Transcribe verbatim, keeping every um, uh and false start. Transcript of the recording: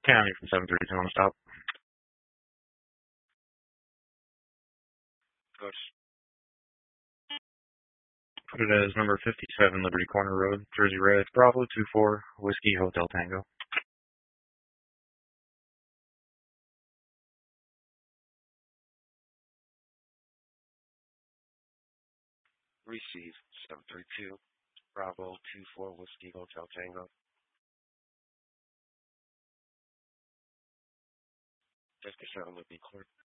County from seven thirty-two on the stop. Push. Put it as number fifty-seven Liberty Corner Road, Jersey Red, Bravo two four, Whiskey Hotel Tango. Receive seven three two, Bravo two four, Whiskey Hotel Tango. fifty-seven Liberty Corner.